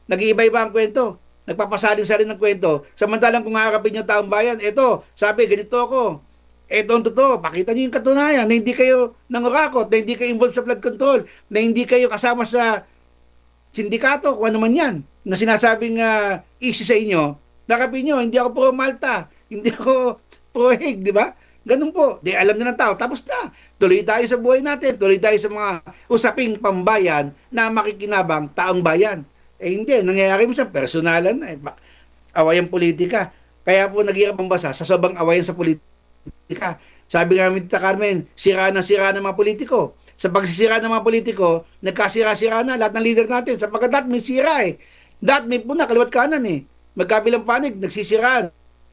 nag-iiba-iba ang kwento. Nagpapasaling-salin ng kwento. Samantalang kung haharapin yung taong bayan, eto, sabi, ganito ako. Eto ang totoo. Pakita niyo yung katunayan na hindi kayo nangurakot, na hindi kayo involved sa flood control, na hindi kayo kasama sa sindikato, kung ano man yan, na sinasabing issue sa inyo. Nakapin nyo, hindi ako pro Malta, hindi ako pro Hague, di ba? Ganun po. Di alam na ng tao. Tapos na. Tuloy tayo sa buhay natin. Tuloy tayo sa mga usaping pambayan na makikinabang taong bayan. Eh hindi. Nangyayari mo sa personalan na. Awayan politika. Kaya po naghihirap ang bansa sa sobrang awayan sa politika. Sabi nga ni Tita Carmen, sira ng mga politiko. Sa pagsisira ng mga politiko, nagkasira-sira na lahat ng leader natin. Sapagkat lahat may sira eh. Lahat may puna, kaliwat kanan eh. Magkabilang panig, nagsisiraan.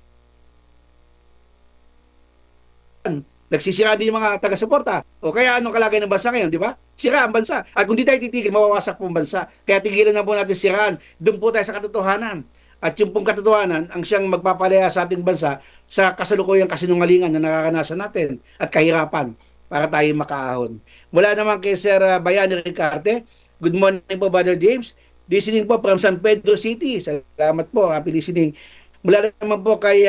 Nagsisira din yung mga taga-suporta. O kaya anong kalagay ng bansa ngayon, di ba? Sira ang bansa. At kung di tayo titigil, mawawasak po ang bansa. Kaya tigilan na po natin siraan. Doon po tayo sa katotohanan. At yung pong katotohanan, ang siyang magpapalaya sa ating bansa sa kasalukuyang kasinungalingan na nakakanasan natin at kahirapan para tayo makaahon. Mula naman kay Sir Bayani Ricarte, good morning po, Brother James. Listening po from San Pedro City. Salamat po, happy listening. Mula naman po kay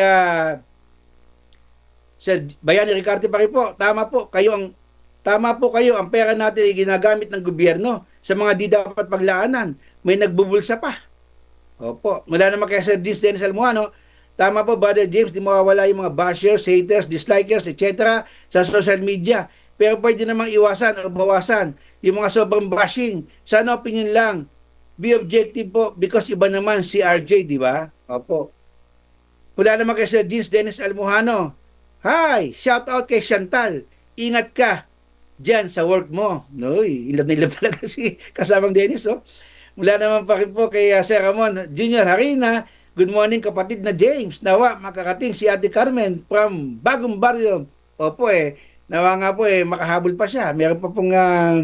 Sir Bayani Ricarte pa rin po, tama po kayo, ang pera natin ay ginagamit ng gobyerno sa mga di dapat paglaanan. May nagbubulsa pa. Opo. Mula naman kay Sir Dennis Almohano, tama po, Brother James, di mawawala yung mga bashers, haters, dislikers, etc. sa social media. Pero pwede namang iwasan o bawasan yung mga sobrang bashing. Sana opinion lang. Be objective po because iba naman si RJ, di ba? Opo. Mula naman kay Sir Dennis Almohano, hi! Shout out kay Chantal. Ingat ka dyan sa work mo. Noy, ilab na ilab talaga si kasamang Dennis, oh. Mula naman pa rin po kay Sir Ramon Junior Harina. Good morning kapatid na James. Nawa makakating si Ate Carmen from Bagong Barrio. Opo nawa nga po makahabol pa siya. Meron pa pong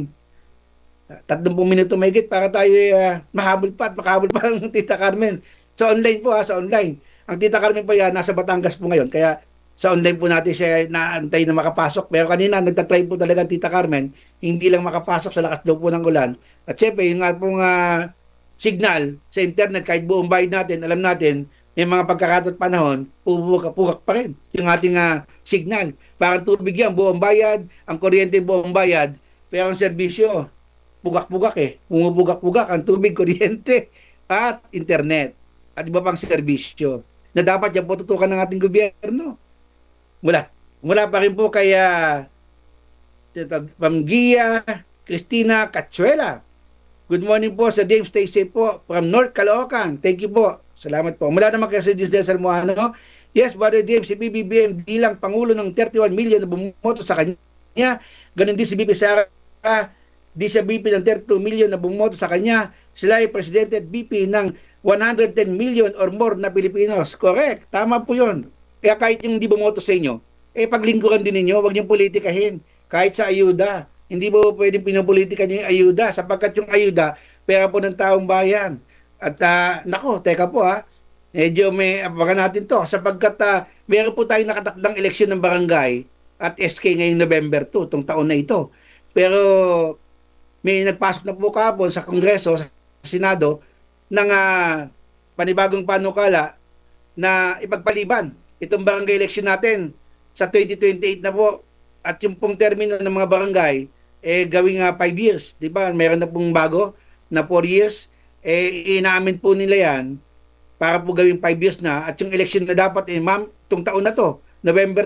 30 minuto mahigit para tayo mahabol pa at makahabol pa ng Tita Carmen. Sa online po sa online. Ang Tita Carmen po nasa Batangas po ngayon. Kaya sa online po natin siya naantay na makapasok. Pero kanina nagtatry po talaga Tita Carmen. Hindi lang makapasok sa lakas daw po ng ulan. At syempre, yung nga pong signal sa internet, kahit buong bayad natin, alam natin, may mga pagkakataon panahon, pupukak pa rin yung ating signal. Parang tubig yan, buong bayad, ang kuryente buong bayad, pero ang serbisyo, pugak-pugak pumupugak-pugak ang tubig, kuryente, at internet. At iba pang serbisyo na dapat yan po tutukan ng ating gobyerno. Mula pa rin po kay Pamgia Cristina Cachuela. Good morning po sa James, stay safe po from North Caloocan. Thank you po. Salamat po. Mula naman kay Sir Desal Moano. Yes, Brother James, si BBM bilang Pangulo ng 31 million na bumoto sa kanya. Ganon din si BP Sara, di siya BP ng 32 million na bumoto sa kanya. Sila ay Presidente at BP ng 110 million or more na Pilipinos. Correct. Tama po yun. Kaya kahit yung hindi bumoto sa inyo, paglingkuran din ninyo, huwag niyong politikahin. Kahit sa ayuda. Hindi mo pwedeng pinopolitika nyo yung ayuda sapagkat yung ayuda, pera po ng taong bayan. At nako, teka po medyo may abangan natin to sapagkat meron po tayong nakatakdang eleksyon ng barangay at SK ngayong November 2, itong taon na ito. Pero may nagpasok na po kahapon sa Kongreso, sa Senado, ng panibagong panukala na ipagpaliban itong barangay election natin sa 2028 na po. At yung pong termino ng mga barangay, gawing 5 years. Di ba? Meron na pong bago na 4 years. Inaamin po nila yan para po gawing 5 years na. At yung election na dapat, ma'am, itong taon na to, November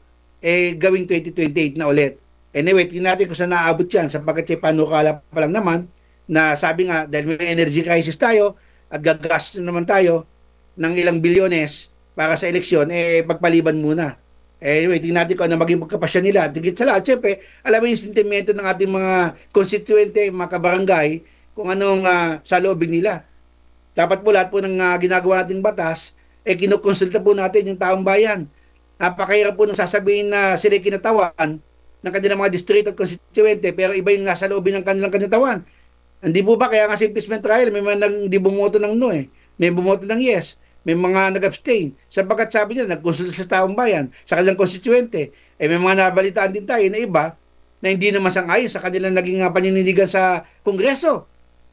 2, gawing 2028 na ulit. Anyway, tingnan natin kung saan naaabot yan sapagkat siya panukala pa lang naman na sabi nga, dahil may energy crisis tayo at gagastos naman tayo ng ilang bilyones para sa eleksyon, pagpaliban muna. Anyway, tingnan natin kung ano maging pagkapasya nila. At higit sa lahat, siyempre, alam mo yung sentimento ng ating mga konstituente, mga kabarangay, kung anong saloobin nila. Dapat po lahat po ng ginagawa nating batas, kinukonsulta po natin yung taong bayan. Napakahirap po nang sasabihin na sila kinatawan ng kanilang mga distrito at konstituente, pero iba yung nasa loobin ng kanilang kinatawan. Hindi po ba? Kaya nga sa impeachment trial, may mga hindi bumoto ng no may bumoto ng yes. May mga nag-abstain. Sapagkat sabi nila, nagkonsulta sa taong bayan, sa kanilang konstituente. May mga nabalitaan din tayo na iba na hindi naman sang-ayon sa kanilang naging panindigan sa Kongreso.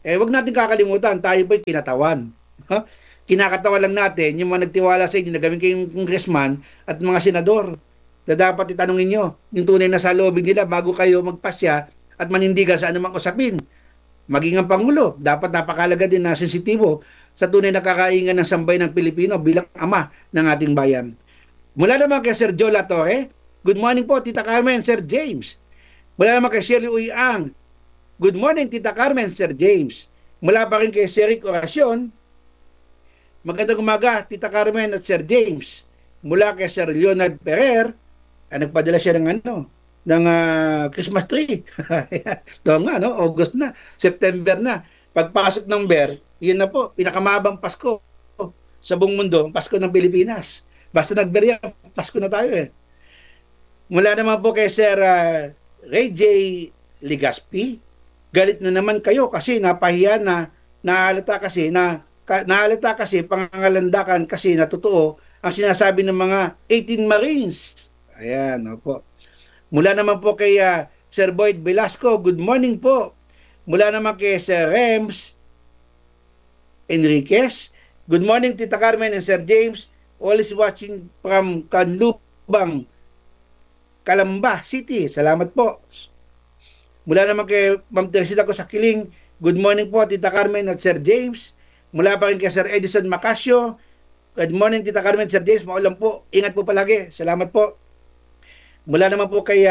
wag natin kakalimutan, tayo po'y kinatawan. Ha? Kinakatawan lang natin yung mga nagtiwala sa inyo na gawin kayong congressman at mga senador na dapat itanungin nyo yung tunay na saloobin nila bago kayo magpasya at manindigan sa anumang usapin. Maging ang Pangulo, dapat napakalaga din na sensitibo sa tunay na kakaingan ng sambay ng Pilipino bilang ama ng ating bayan. Mula naman kay Sir Joe Latorre, good morning po Tita Carmen, Sir James. Mula naman kay Shirley Uyang, good morning Tita Carmen, Sir James. Mula pa rin kay Sir Rick Oracion, magandang umaga Tita Carmen at Sir James. Mula kay Sir Leonard Ferrer, nagpadala siya ng Christmas tree. Ito nga, no? August na, September na. Pagpasok ng Ber, yun na po, pinakamabang Pasko sa buong mundo, Pasko ng Pilipinas. Basta nag-Ber yan, Pasko na tayo eh. Mula naman po kay Sir Ray J. Ligaspi, galit na naman kayo kasi napahiya na, nahalata kasi pangangalandakan kasi na totoo ang sinasabi ng mga 18 Marines. Ayan, opo. Mula naman po kay Sir Boyd Velasco, good morning po. Mula naman kay Sir Rems Enriquez, good morning Tita Carmen and Sir James, always watching from Canlubang, Calamba City. Salamat po. Mula naman kay Ma'am Teresita ko sa Kiling, good morning po Tita Carmen at Sir James. Mula pa rin kay Sir Edison Macasio, good morning Tita Carmen, Sir James, maulan po. Ingat po palagi. Salamat po. Mula naman po kay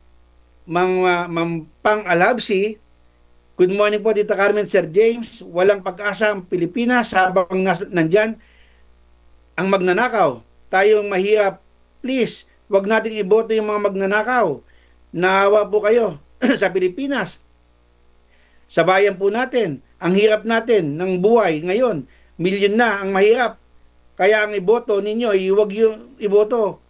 Mang Pang Alabsi, good morning po Tita Carmen, Sir James. Walang pag-asa ang Pilipinas habang nandyan ang magnanakaw. Tayong mahirap, please, wag nating iboto yung mga magnanakaw. Naawa po kayo sa Pilipinas. Sa bayan po natin, ang hirap natin ng buhay ngayon. Milyon na ang mahirap. Kaya ang iboto ninyo, huwag yung iboto.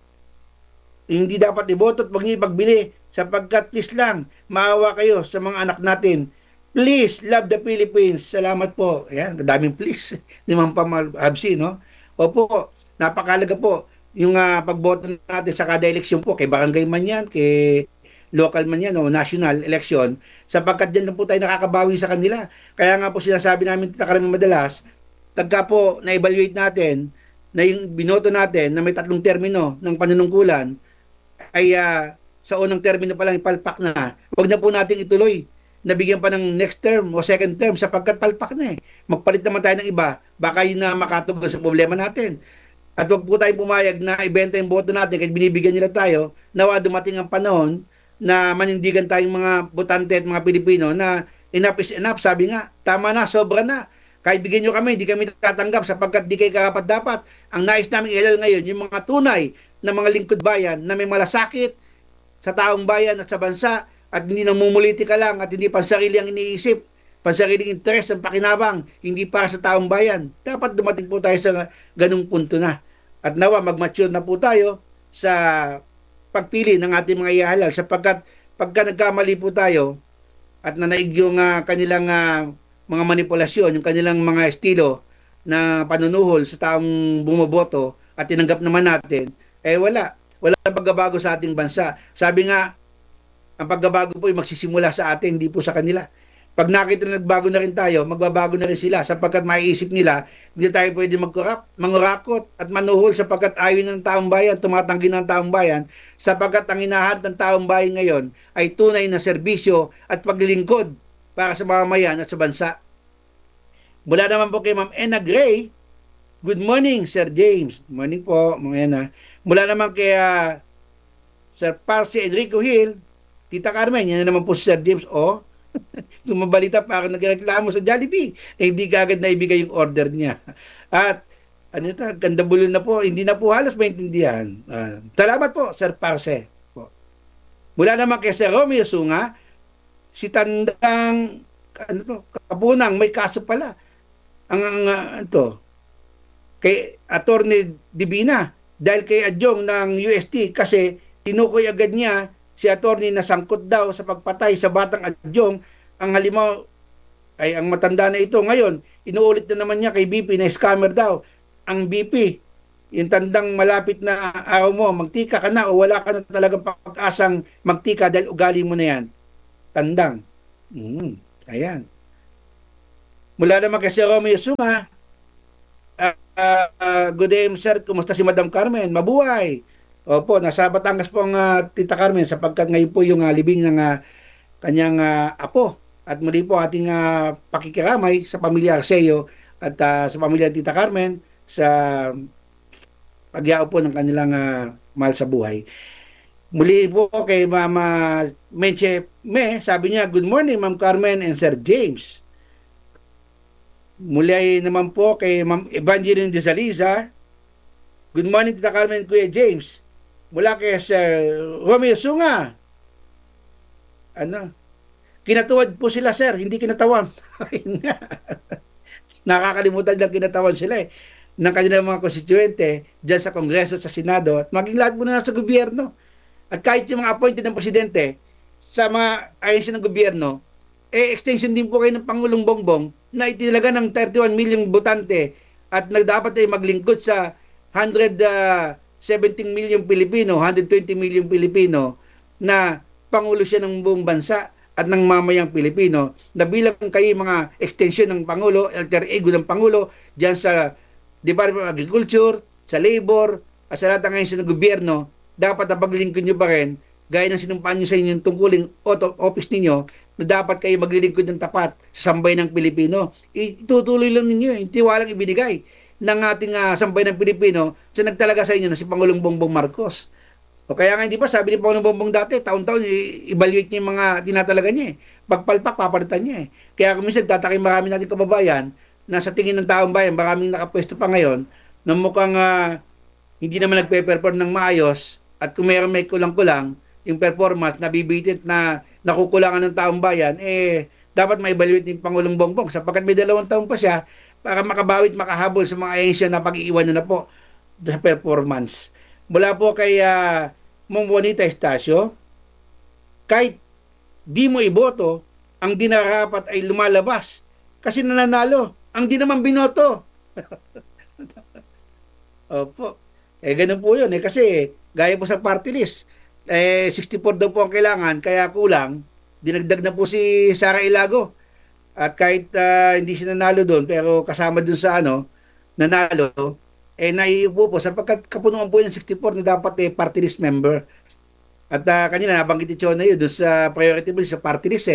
Hindi dapat iboto at huwag niyo ipagbili sapagkat please lang, maawa kayo sa mga anak natin. Please, love the Philippines. Salamat po. Ayan, daming please. Di man pa malabsi, no? Opo, napakalaga po yung pagboto natin sa kada eleksyon po, kay barangay man yan, kay local man yan, o national election, sapagkat dyan na po tayo nakakabawi sa kanila. Kaya nga po sinasabi namin, Tita Carmen, madalas, pagka po na-evaluate natin, na yung binoto natin na may 3 termino ng panunungkulan, ay sa unang termino pa lang ipalpak na, wag na po nating ituloy. Nabigyan pa ng next term o second term sapagkat palpak na eh. Magpalit naman tayo ng iba, baka yun na makatugon sa problema natin. At wag po tayong pumayag na ibenta yung boto natin kahit binibigyan nila tayo, nawa dumating ang panahon na manindigan tayong mga botante at mga Pilipino na enough is enough. Sabi nga, tama na, sobra na. Kahit bigyan nyo kami, hindi kami tatanggap sapagkat di kayo karapat-dapat. Ang nais namin ilal ngayon, yung mga tunay na mga lingkod bayan na may malasakit sa taong bayan at sa bansa at hindi namumulitika lang at hindi pansarili ang iniisip, pansariling interes ng pakinabang, hindi para sa taong bayan. Dapat dumating po tayo sa ganung punto na. At nawa, mag-mature na po tayo sa pagpili ng ating mga ihalal sapagkat pagka nagkamali po tayo at nanaig yung kanilang mga manipulasyon, yung kanilang mga estilo na panunuhol sa taong bumoboto at tinanggap naman natin, wala pagbabago sa ating bansa. Sabi nga, ang pagbabago po ay magsisimula sa atin, hindi po sa kanila. Pag nakita na nagbago na rin tayo, magbabago na rin sila sapagkat maiisip nila, hindi tayo pwede mangurakot at manuhol sapagkat ayaw ng taong bayan, tumatanggi ng taong bayan, sapagkat ang hinahanap ng taong bayan ngayon ay tunay na serbisyo at paglilingkod para sa mamamayan at sa bansa. Mula naman po kay Ma'am Ena Gray, good morning, Sir James. Good morning po, Ma'am Ena. Mula naman kay Sir Parsi Enrico Hill, Tita Carmen, yan na naman po si Sir James. Tumabalita pa ako nagreklamo sa Jollibee. Hindi kagad na ibigay yung order niya. At, gandabulon na po, hindi na po halos maintindihan. Salamat po, Sir Parse. Mula naman kay Sir Romeo Sunga, si Tandang, Kapunang, may kaso pala. Kay Attorney Divina, dahil kay Adjong ng UST, kasi tinukoy agad niya si attorney na sangkot daw sa pagpatay sa batang Adjong. Ang halimaw ay ang matanda na ito. Ngayon, inuulit na naman niya kay BP na scammer daw. Ang BP, yung tandang malapit na araw mo, magtika ka na o wala ka na talagang pag-asang magtika dahil ugali mo na yan. Tandang. Ayan. Mula naman kay Sir Romeo Sunga, good day, sir. Kumusta si Madam Carmen? Mabuhay. Opo, nasa Batangas po ang Tita Carmen sapagkat ngayon po yung libing ng kanyang apo. At muli po ating pakikiramay sa pamilya Arceo at sa pamilya Tita Carmen sa pagyao po ng kanilang mahal sa buhay. Muli po kay Mama Menche Me, sabi niya, good morning Ma'am Carmen and Sir James. Muli naman po kay Ma'am Evangeline de Saliza, good morning Tita Carmen, Kuya James. Mula kay Sir Romeo Sunga, kinatuwad po sila sir, hindi kinatawan. Nakakalimutan lang kinatawan sila ng kanilang mga konstituente dyan sa Kongreso, sa Senado, at maging lahat po na nasa gobyerno. At kahit yung mga appointed ng Presidente sa mga ahensya ng gobyerno, extension din po kayo ng Pangulong Bongbong na itinaga ng 31 milyong botante at dapat ay maglingkod sa 117 milyong Pilipino, 120 milyong Pilipino na Pangulo siya ng buong bansa at ng mamayang Pilipino na bilang kayo mga extension ng Pangulo, alter ego ng Pangulo dyan sa Department of Agriculture, sa Labor, at sa lahat ng ahensya ng gobyerno, dapat na paglilingkod nyo pa rin gaya ng sinumpaan nyo sa inyong tungkuling office ninyo na dapat kayo maglilingkod ng tapat sa sambayan ng Pilipino. Itutuloy lang ninyo yung tiwalang ibinigay ng ating sambayan ng Pilipino sa nagtalaga sa inyo na si Pangulong Bongbong Marcos. O kaya nga hindi ba, sabi ni Pangulong Bongbong dati, taon-taon evaluate niya yung mga tinatalaga niya Pagpalpak, papalitan niya Kaya kung minsan tatakay marami natin kababayan na sa tingin ng taong bayan, maraming nakapwesto pa ngayon na mukhang hindi naman nagpe-perform ng maayos at kung mayroon may kulang-kulang yung performance, nabibitit na nakukulangan ng taong bayan, dapat ma-evaluate ni Pangulong Bongbong sapagkat may 2 taon pa siya para makabawit, makahabol sa mga ahensya na pag-iiwan na po sa performance. Mula po kay Mong Juanita Estacio, kahit di mo iboto, ang dinarapat ay lumalabas kasi nananalo. Ang di naman binoto. Opo. Ganun po yun. Kasi gaya po sa party list, 64 daw po ang kailangan, kaya kulang. Dinagdag na po si Sara Ilago. At kahit hindi siya nanalo doon, pero kasama doon sa nanalo, naiupo po sapagkat kapunuan po yung 64 na dapat party list member. At kanina nabanggit ni Chona yun doon sa priority bill sa party list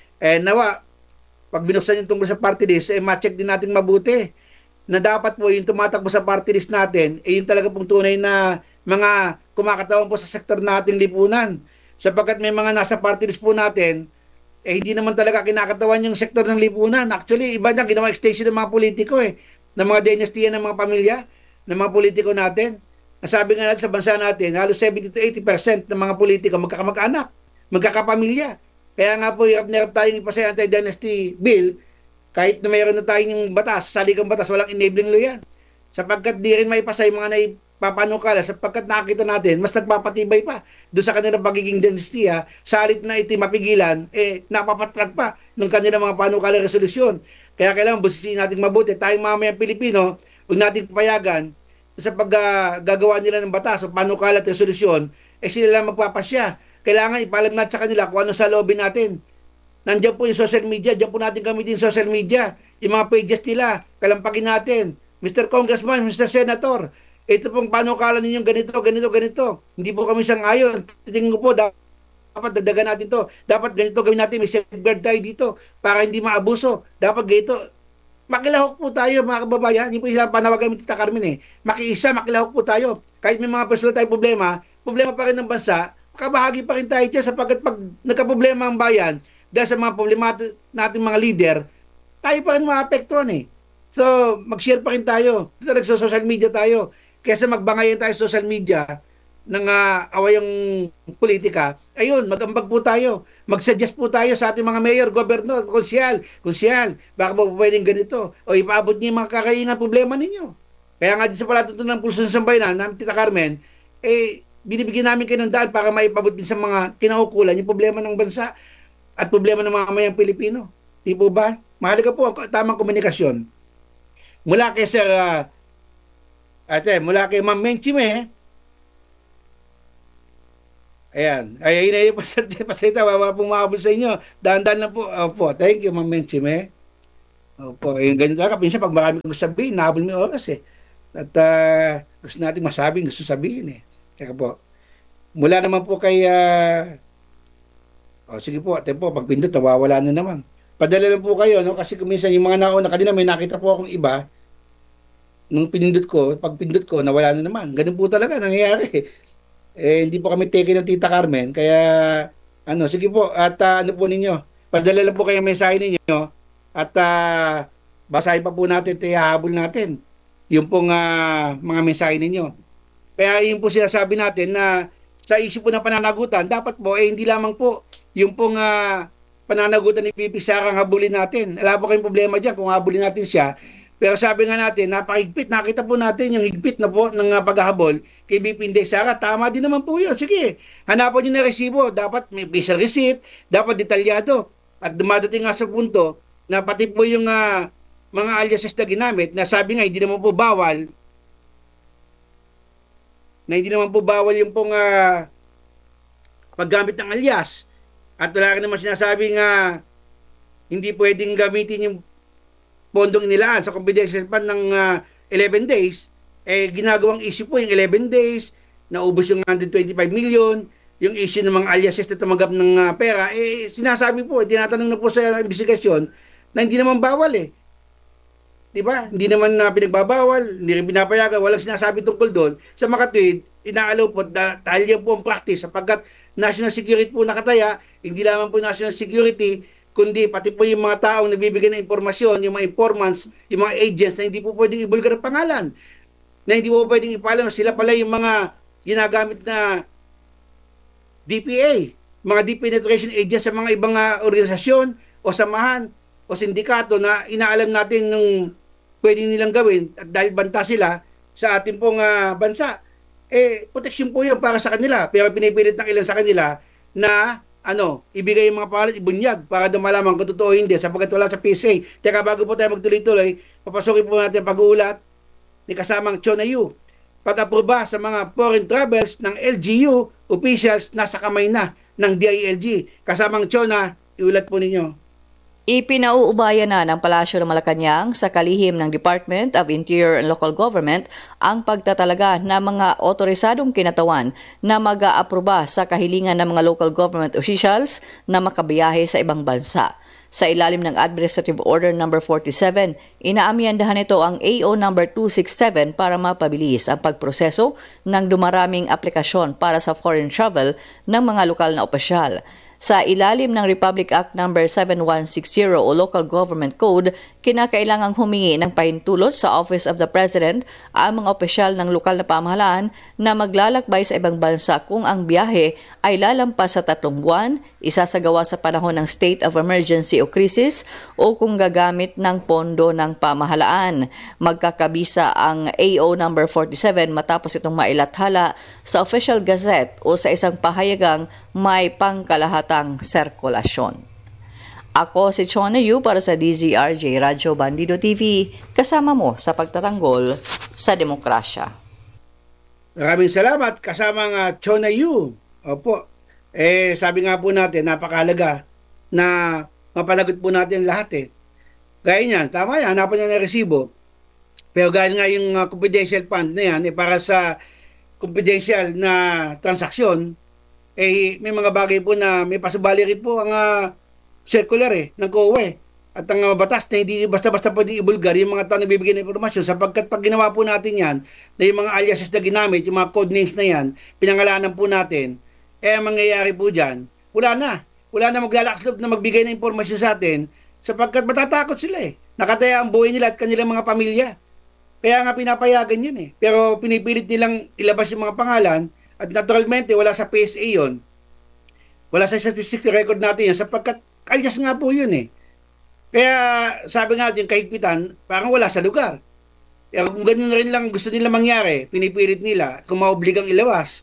nawa, pag binuksan yung tungkol sa party list, ma-check din natin mabuti na dapat po yung tumatakbo sa party list natin, yung talaga pong tunay na mga kumakatawan po sa sektor nating lipunan. Sapagkat may mga nasa party list po natin, hindi naman talaga kinakatawan yung sektor ng lipunan. Actually, iba na ginawa extension ng mga politiko ng mga dinastiya ng mga pamilya, ng mga politiko natin. Sabi nga natin sa bansa natin, halos 70 to 80% ng mga politiko magkakamag-anak, magkakapamilya. Kaya nga po, hirap na hirap tayong ipasa yung anti-dynasty bill, kahit na mayroon na tayong batas, saligang batas, walang enabling law yan. Sapagkat di rin maipasa yung mga naipapanukala, sapagkat nakita natin, mas nagpapatibay pa doon sa kanilang pagiging dinastiya, salit na iti mapigilan, napapatrag pa ng kanilang mga panukala resolusyon. Kaya kailangan busisiin natin mabuti, tayong mamayang Pilipino, huwag natin payagan sa paggagawa nila ng batas o panukala at resolusyon, sila lang magpapasya. Kailangan ipalam natin sa kanila kung ano sa lobby natin. Nandiyan po yung social media, diyan po natin gamitin social media. Yung mga pages nila, kalampagin natin. Mr. Congressman, Mr. Senator, ito pong panukala ninyong ganito, ganito, ganito. Hindi po kami sang-ayon. Tingin ko po, dapat dagdagan natin to. Dapat ganito gawin natin, may safeguard tayo dito para hindi maabuso. Dapat ganito. Makilahok po tayo mga kababayan. Hindi po isa panawagan ni Tita Carmen Makiisa, makilahok po tayo. Kahit may mga personal tayong problema pa rin ng bansa, makabahagi pa rin tayo dyan sapagkat pag nagkaproblema ang bayan, dahil sa mga problema natin mga leader, tayo pa rin maapektuhan So, mag-share pa rin tayo. Sa social media tayo. Kaysa magbangayan tayo sa social media ng awayang politika, ayun, mag-ambag po tayo. Mag-suggest po tayo sa ating mga mayor, gobernador, konsyal, baka po pwedeng ganito. O ipaabot niyo yung mga kakaingan problema ninyo. Kaya nga din sa palatuntunan ng Pulso ng Sambayanan, namin Tita Carmen, binibigyan namin kayo ng daan para maipabot din sa mga kinaukulan yung problema ng bansa at problema ng mga mamayang Pilipino. Di po ba? Mahalaga po ang tamang komunikasyon. Mula kay Sir, mula kay Ma'am Menchime, ayan. Ayun po Sir, pasita, wala pong mahabol sa inyo. Dahan-dahan lang po. Opo, thank you Ma'am Menchime. Opo, ganyan talaga. Minsan pag marami kong sabihin, nahabol mo yung oras eh. At gusto natin masabing gusto sabihin eh. Kaya po, mula naman po kay, sige po, ate po, pag pindot, nawawala na naman. Padala lang po kayo, no? Kasi kung minsan yung mga nauna, kanina may nakita po akong iba, nung pinindot ko, pag pindot ko, nawala na naman. Ganun po talaga, nangyayari. Hindi po kami teke ng Tita Carmen, kaya, sige po, at ano po ninyo, padala lang po kayo yung mensahe ninyo, at basahin pa po natin, hahabol natin, yung pong mga mensahe ninyo. Kaya yun po sinasabi natin na sa isip po ng pananagutan, dapat po, hindi lamang po yung pong pananagutan ni Pipi Sara ang habulin natin. Wala po kayong problema dyan kung habulin natin siya. Pero sabi nga natin, napakahigpit. Nakita po natin yung higpit na po ng paghahabol kay BP Inday Sara. Tama din naman po yun. Sige, hanapan nyo na resibo. Dapat may official receipt, dapat detalyado. At dumadating nga sa punto na pati po yung mga aliases na ginamit, na sabi nga, hindi naman po bawal, yung pong paggamit ng alias. At wala ka naman sinasabing hindi pwedeng gamitin yung pondong nilaan sa confidential fund ng 11 days, ginagawang issue po yung 11 days, naubos yung 125 million, yung issue ng mga aliases na tumanggap ng pera, sinasabi po, tinatanong na po sa investigasyon na hindi naman bawal eh. Diba? Hindi naman pinagbabawal, hindi rin pinapayagan, walang sinasabi tungkol doon. Sa makatwid, inaalaw po dahil yan po ang practice sapagkat national security po nakataya, hindi lamang po national security, kundi pati po yung mga taong nagbibigay ng impormasyon, yung mga informants, yung mga agents na hindi po pwedeng ibulgar ang pangalan, na hindi po pwedeng ipalam sila pala yung mga ginagamit na DPA, mga deep penetration agents sa mga ibang organisasyon o samahan o sindikato na inaalam natin nung pwedeng nilang gawin at dahil banta sila sa ating pong bansa. Protection po yun para sa kanila, pero pinipilit ng ilan sa kanila na ibigay yung mga pangalan, ibunyag para malaman kung totoo hindi sapagkat wala sa PSA. Teka, bago po tayo magtuloy-tuloy, papasokin po natin pag-uulat ni kasamang Chona Yu. Pag-aproba sa mga foreign travels ng LGU officials nasa kamay na ng DILG. Kasamang Chona, iulat po ninyo. Ipinauubaya na ng Palasyo ng Malacanang sa kalihim ng Department of Interior and Local Government ang pagtatalaga ng mga otorisadong kinatawan na mag-aaproba sa kahilingan ng mga local government officials na makabiyahe sa ibang bansa. Sa ilalim ng Administrative Order No. 47, inaamyandahan nito ang AO No. 267 para mapabilis ang pagproseso ng dumaraming aplikasyon para sa foreign travel ng mga lokal na opisyal. Sa ilalim ng Republic Act No. 7160 o Local Government Code, kinakailangang humingi ng pahintulot sa Office of the President ang mga opisyal ng lokal na pamahalaan na maglalakbay sa ibang bansa kung ang biyahe ay lalampas sa 3 buwan, isasagawa sa panahon ng state of emergency o crisis o kung gagamit ng pondo ng pamahalaan. Magkakabisa ang AO No. 47 matapos itong mailathala sa Official Gazette o sa isang pahayagang may pangkalahatang sirkulasyon. Ako si Chona Yu para sa DZRJ Radyo Bandido TV, kasama mo sa pagtatanggol sa demokrasya. Maraming salamat kasamang Chona Yu. Opo. Sabi nga po natin, napakahalaga na mapanagot po natin lahat eh. Gaya niyan, tama yan, hanapan niya ng resibo. Pero gaya nga yung confidential fund na yan, para sa confidential na transaksyon, may mga bagay po na may pasubali rin po ang circular ng COA at ang batas na hindi basta-basta pwedeng ibulgar yung mga tao na bibigyan ng informasyon sapagkat pag ginawa po natin yan, na yung mga aliases na ginamit, yung mga code names na yan, pinangalanan po natin, ang mangyayari po dyan, wala na maglalakas loob na magbigay ng informasyon sa atin sapagkat matatakot sila nakataya ang buhay nila at kanilang mga pamilya. Kaya nga pinapayagan yun pero pinipilit nilang ilabas yung mga pangalan at naturalmente wala sa PSA yun, wala sa statistics record natin yan sapagkat alias nga po yun Kaya sabi nga natin, kahigpitan, parang wala sa lugar. Kaya kung ganun rin lang gusto nila mangyari, pinipilit nila, kung maobligang ilawas,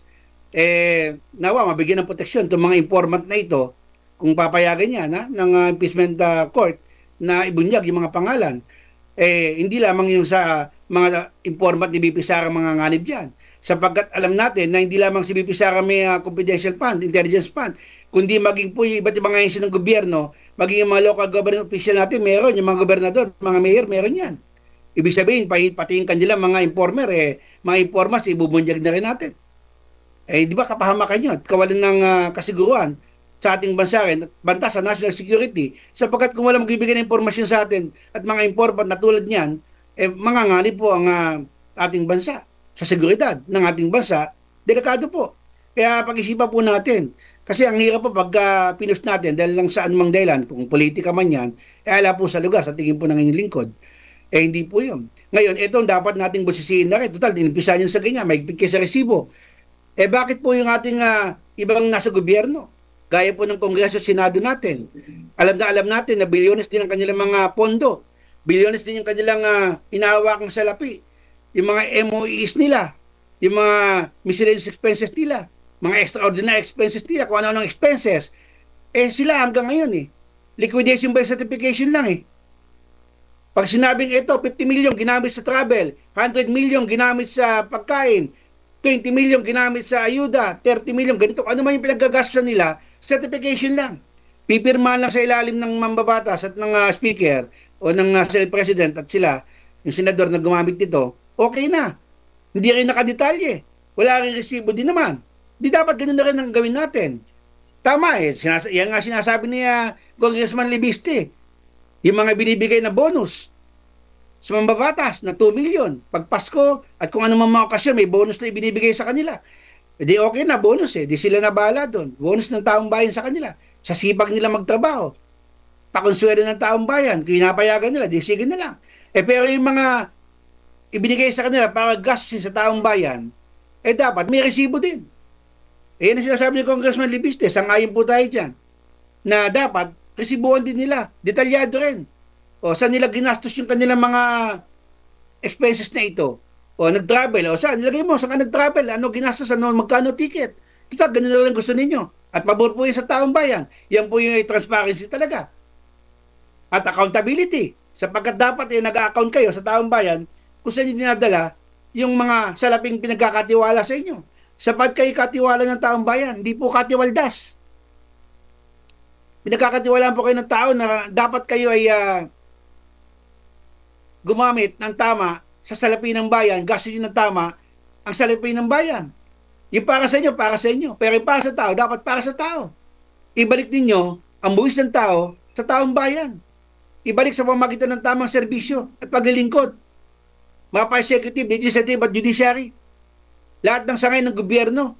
nawa, mabigyan ng proteksyon itong mga informant na ito, kung papayagan niya ng impeachment court na ibunyag yung mga pangalan. Hindi lamang yung sa mga informant ni BP Sara mga nganib dyan. sapagkat alam natin na hindi lamang si BP Sara may confidential fund, intelligence fund, kundi maging po yung iba't ibang ahensya ng gobyerno, maging yung mga local government official natin, meron, yung mga gobernador, mga mayor, meron yan. Ibig sabihin, pati yung kanilang mga informer, mga informers, ibubunyag na rin natin. Di ba kapahamakan yun at kawalan ng kasiguruan sa ating bansa rin at banta sa national security sapagkat kung wala magbibigay ng impormasyon sa atin at mga informant na tulad niyan, manganganib po ang ating bansa sa seguridad ng ating bansa, delikado po. Kaya pag-isipan po natin. Kasi ang hirap po pag pinost natin dahil lang saan mang dahilan, kung politika man yan, ala po sa lugar, sa tingin po ng inyong lingkod. Hindi po yun. Ngayon, ito dapat nating busisiin na rin. Total, inimpisa nyo sa ganyan, maigpit kayo sa resibo. Bakit po yung ating ibang nasa gobyerno? Gaya po ng Kongreso at Senado natin. Alam natin na bilyones din ang kanilang mga pondo. Bilyones din yung kanilang inahawakang salapi. Yung mga MOEs nila. Yung mga miscellaneous expenses nila. Mga extraordinary expenses nila. Kung ano-anong expenses. Sila hanggang ngayon liquidation by certification lang Pag sinabing ito, 50 million ginamit sa travel, 100 million ginamit sa pagkain, 20 million ginamit sa ayuda, 30 million, ganito. Ano man yung pinaggagastos nila, certification lang. Pipirmahan lang sa ilalim ng mambabatas at ng speaker o ng Senate President at sila, yung senador na gumamit nito, okay na. Hindi rin nakadetalye. Wala rin resibo din naman. Di dapat ganun na rin ang gawin natin. Tama yan nga sinasabi ni Congressman Libiste. Yung mga binibigay na bonus sa mambabatas na 2 million pag Pasko at kung ano mga okasyon may bonus na ibinibigay sa kanila. Di okay na bonus di sila na bahala doon. Bonus ng taong bayan sa kanila. Sa sipag nila magtrabaho. Pakonsuwelo ng taong bayan, pinapayagan nila, di sige na lang. Pero yung mga ibinigay sa kanila para gastusin sa taong bayan, dapat may resibo din. Yan ang sinasabi ni Congressman Libiste, sangayon po tayo dyan, na dapat resibuhan din nila, detalyado rin. Saan nila ginastos yung kanilang mga expenses na ito? Nag-travel. Saan? Nilagay mo, saan ka nag-travel? Ano ginastos? Ano, magkano ticket? Kita, ganun na lang gusto ninyo. At pabor po yun sa taong bayan. Yan po yung transparency talaga. At accountability. Sapagkat dapat nag-account kayo sa taong bayan kung saan nyo dinadala yung mga salaping pinagkakatiwala sa inyo. Sapat kayo katiwala ng taong bayan, hindi po katiwaldas. Pinagkakatiwalaan po kayo ng tao na dapat kayo ay gumamit ng tama sa salapi ng bayan, gastos nyo ng tama ang salapi ng bayan. Yung para sa inyo, para sa inyo. Pero yung para sa tao, dapat para sa tao. Ibalik ninyo ang buwis ng tao sa taong bayan. Ibalik sa pamamagitan ng tamang serbisyo at paglilingkod. Mga pa-executive, legislative at judiciary. Lahat ng sangay ng gobyerno.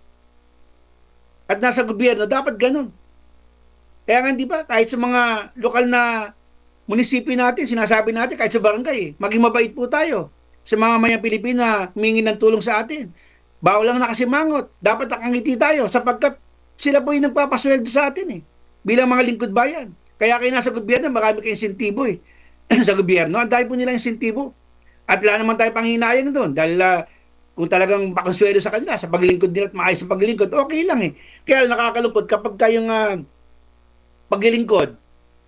At nasa gobyerno, dapat ganun. Kaya nga, di ba, kahit sa mga lokal na munisipyo natin, sinasabi natin, kahit sa barangay, maging mabait po tayo sa mga mayang Pilipina humingi ng tulong sa atin. Bawal lang nakasimangot. Dapat nakangiti tayo sapagkat sila po yung nagpapasweldo sa atin bilang mga lingkod bayan. Kaya kayo nasa gobyerno, marami kayong insentibo sa gobyerno. Ang dahil po nilang insentibo. At wala naman tayo panghinayang doon dahil kung talagang pakonswelo sa kanila sa paglingkod nila at maayos sa paglingkod, okay lang Kaya nakakalungkot kapag kayong paglilingkod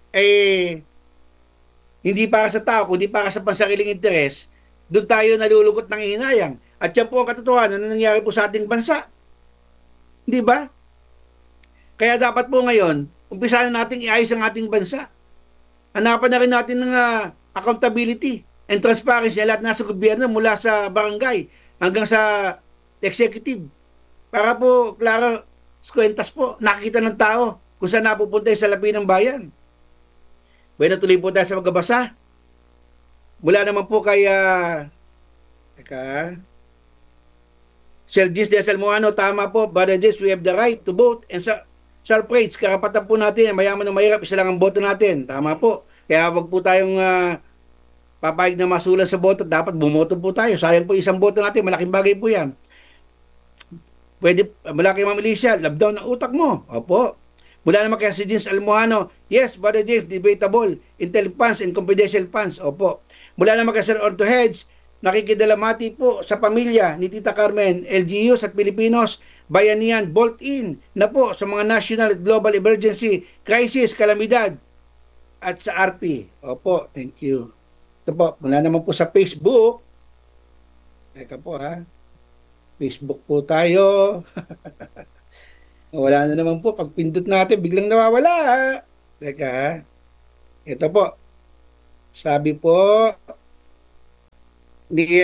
hindi para sa tao, kundi para sa pansariling interes, doon tayo nalulungkot ng hinayang. At yan po ang katotohanan na nangyari po sa ating bansa. Hindi ba? Kaya dapat po ngayon, umpisahan natin iayos ang ating bansa. Hanapan na rin natin ng accountability and transparency lahat nasa gobyerno mula sa barangay hanggang sa executive. Para po, klaro, kwentas po, nakikita ng tao kung saan napupunta yung salapi ng bayan. Bueno, tuloy po tayo sa magbabasa. Mula naman po kay Sir Gis de Salmoano, tama po, Brother Gis, we have the right to vote and suffrage. Karapatan po natin, mayaman o mahirap, isa lang ang boto natin. Tama po. Kaya wag po tayong papayag na masulan sa boto. Dapat bumoto po tayo. Sayang po isang boto natin, malaking bagay po yan. Pwede, malaki Ma'am Alicia, love down ang utak mo. Opo. Mula naman kay si James Almohano, yes, Brother James, debatable, intel funds and confidential funds. Opo. Mula naman kay Sir Orto Heads, nakikidalamati po sa pamilya ni Tita Carmen, LGUs at Pilipinos, bayanihan, bolt in na po sa mga national at global emergency, crisis, kalamidad at sa RP. Opo, thank you. Ito po, mula naman po sa Facebook. Teka po Facebook po tayo. Wala na naman po. Pag pindot natin, biglang nawawala. Teka. Ito po. Sabi po ni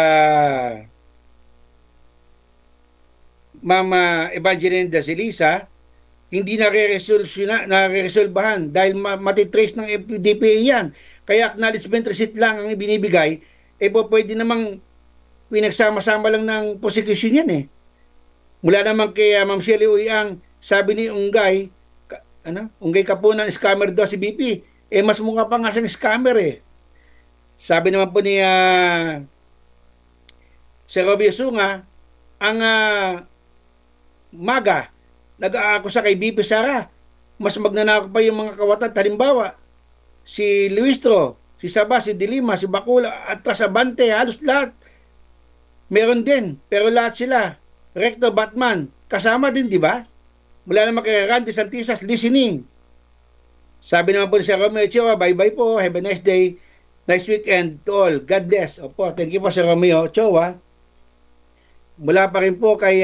Mama Evangeline Dasilisa, hindi nare-resolbahan dahil matitrace ng DPA yan. Kaya acknowledgement receipt lang ang ibinibigay, pwede namang pinagsama-sama lang ng prosecution yan eh. Mula naman kay Ma'am Shirley Uyang, sabi ni Unggay, Unggay Kapunan, scammer daw si BP. Mas mukha pa nga siyang scammer eh. Sabi naman po ni Sir Robio Sunga, ang MAGA, nag-aakusa kay BP Sara, mas magnanako pa yung mga kawatan. Halimbawa, si Luistro, si Saba, si Dilima, si Bakula, at Trasabante, halos lahat. Meron din, pero lahat sila, Recto, Batman, kasama din, di ba? Mula naman kay Randy Santisas, listening. Sabi naman po ni Sir Romeo Ochoa, bye-bye po, have a nice day, nice weekend to all, God bless. Opo, thank you po Sir Romeo Ochoa. Mula pa rin po kay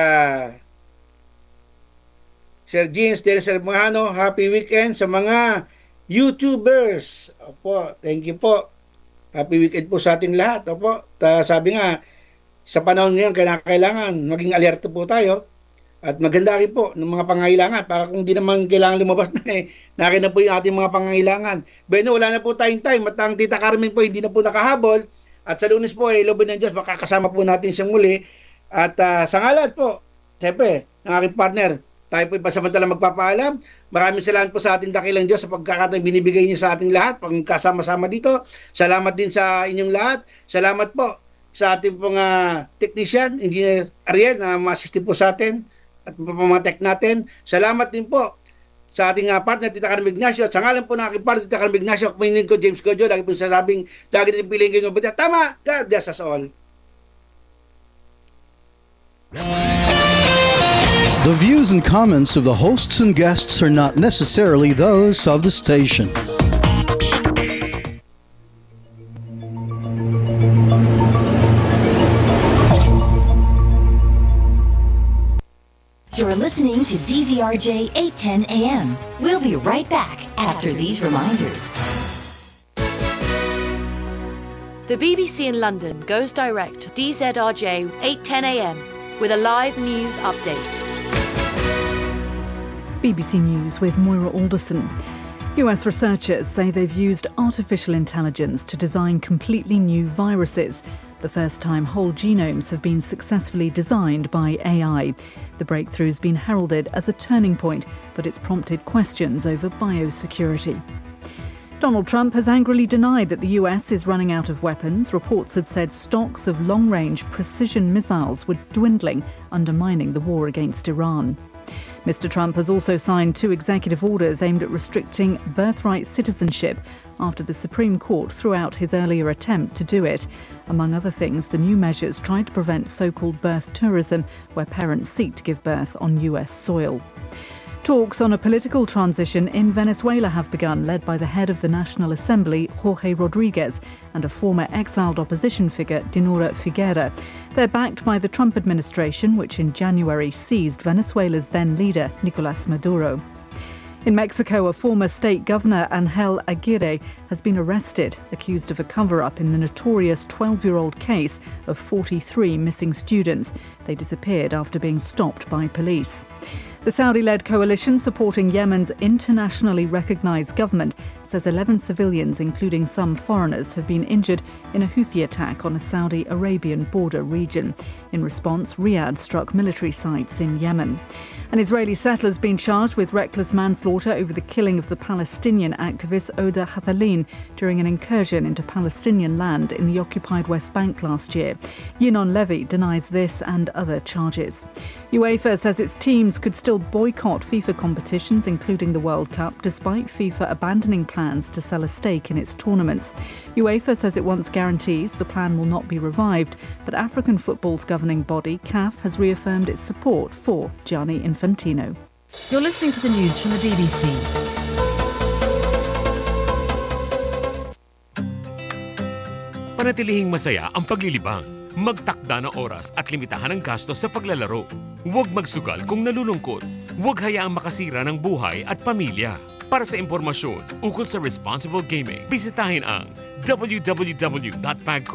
Sir Jeans Del Sermano, happy weekend sa mga YouTubers. Opo, thank you po. Happy weekend po sa ating lahat. Opo, sabi nga, sa panahon ngayon, kailangan maging alerto po tayo at maganda rin po ng mga pangangailangan para kung di naman kailangan lumabas na nakin na po yung ating mga pangangailangan. Bueno, wala na po tayong time at ang Tita Carmen po hindi na po nakahabol at sa Lunes po lobin ng Diyos, makakasama po natin siyang muli at sa ngalan po, siyempre, ng aking partner, tayo po ipasamantala magpapaalam. Maraming salamat po sa ating dakilang Diyos sa pagkakataon binibigay niyo sa ating lahat pag kasama-sama dito. Salamat din sa inyong lahat. Salamat po sa ating pong technician, Engineer Ariel, na ma-assist po sa atin at mga tech natin. Salamat din po sa ating partner, Tita Carmen Ignacio. At sa ngalan po ng aking partner, Tita Carmen Ignacio, kumainin ko, James Gojo, lagi po sasabing, lagi din piling kayo mabuti. Tama! God bless us all. The views and comments of the hosts and guests are not necessarily those of the station. You're listening to DZRJ 810 AM. We'll be right back after these reminders. The BBC in London goes direct to DZRJ 810 AM with a live news update. BBC News with Moira Alderson. US researchers say they've used artificial intelligence to design completely new viruses. The first time whole genomes have been successfully designed by AI. The breakthrough's been heralded as a turning point, but it's prompted questions over biosecurity. Donald Trump has angrily denied that the US is running out of weapons. Reports had said stocks of long-range precision missiles were dwindling, undermining the war against Iran. Mr. Trump has also signed 2 executive orders aimed at restricting birthright citizenship after the Supreme Court threw out his earlier attempt to do it. Among other things, the new measures tried to prevent so-called birth tourism, where parents seek to give birth on US soil. Talks on a political transition in Venezuela have begun, led by the head of the National Assembly, Jorge Rodriguez, and a former exiled opposition figure, Dinora Figuera. They're backed by the Trump administration, which in January seized Venezuela's then leader, Nicolás Maduro. In Mexico, a former state governor, Ángel Aguirre, has been arrested, accused of a cover-up in the notorious 12-year-old case of 43 missing students. They disappeared after being stopped by police. The Saudi-led coalition supporting Yemen's internationally recognised government says 11 civilians, including some foreigners, have been injured in a Houthi attack on a Saudi Arabian border region. In response, Riyadh struck military sites in Yemen. An Israeli settler has been charged with reckless manslaughter over the killing of the Palestinian activist Oda Hathalin during an incursion into Palestinian land in the occupied West Bank last year. Yinon Levy denies this and other charges. UEFA says its teams could still boycott FIFA competitions, including the World Cup, despite FIFA abandoning plans to sell a stake in its tournaments. UEFA says it wants guarantees the plan will not be revived, but African football's governing body, CAF, has reaffirmed its support for Gianni Infantino. You're listening to the news from the BBC. Panatilihing masaya ang paglilibang. Magtakda ng oras at limitahan ang gastos sa paglalaro. Huwag magsugal kung nalulungkot. Huwag hayaang makasira ng buhay at pamilya. Para sa impormasyon ukol sa responsible gaming, bisitahin ang www.pagco